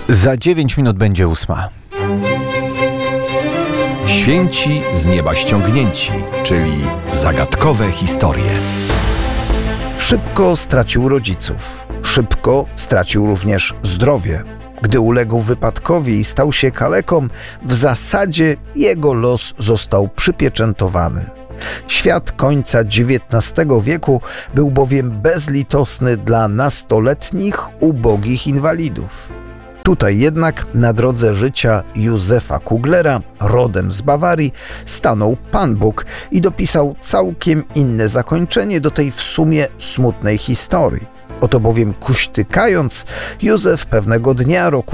Za 9 minut będzie 8. Święci z nieba ściągnięci, czyli zagadkowe historie. Szybko stracił rodziców. Szybko stracił również zdrowie. Gdy uległ wypadkowi i stał się kaleką, w zasadzie jego los został przypieczętowany. Świat końca XIX wieku był bowiem bezlitosny dla nastoletnich, ubogich inwalidów. Tutaj jednak na drodze życia Józefa Kuglera, rodem z Bawarii, stanął Pan Bóg i dopisał całkiem inne zakończenie do tej w sumie smutnej historii. Oto bowiem kuśtykając, Józef pewnego dnia roku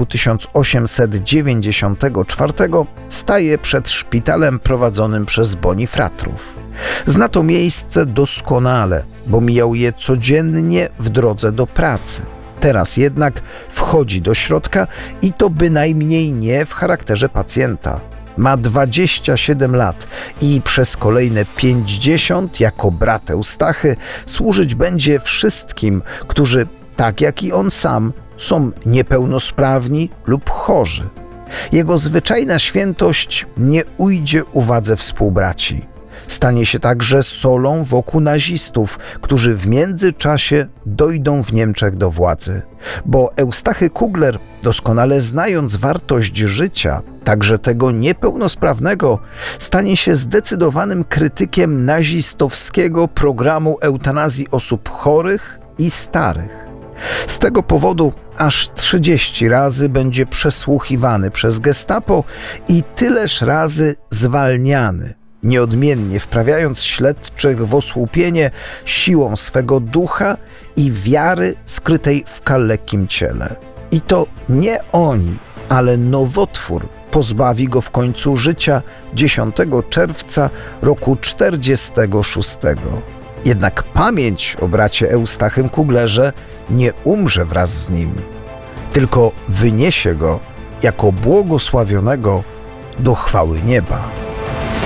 1894 staje przed szpitalem prowadzonym przez Bonifratrów. Zna to miejsce doskonale, bo mijał je codziennie w drodze do pracy. Teraz jednak wchodzi do środka i to bynajmniej nie w charakterze pacjenta. Ma 27 lat i przez kolejne 50 jako brat Eustachy służyć będzie wszystkim, którzy, tak jak i on sam, są niepełnosprawni lub chorzy. Jego zwyczajna świętość nie ujdzie uwadze współbraci. Stanie się także solą wokół nazistów, którzy w międzyczasie dojdą w Niemczech do władzy. Bo Eustachy Kugler, doskonale znając wartość życia, także tego niepełnosprawnego, stanie się zdecydowanym krytykiem nazistowskiego programu eutanazji osób chorych i starych. Z tego powodu aż 30 razy będzie przesłuchiwany przez gestapo i tyleż razy zwalniany, nieodmiennie wprawiając śledczych w osłupienie siłą swego ducha i wiary skrytej w kalekim ciele. I to nie oni, ale nowotwór pozbawi go w końcu życia 10 czerwca roku 46. Jednak pamięć o bracie Eustachym Kuglerze nie umrze wraz z nim, tylko wyniesie go jako błogosławionego do chwały nieba.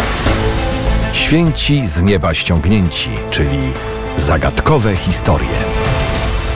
Święci z nieba ściągnięci, czyli zagadkowe historie.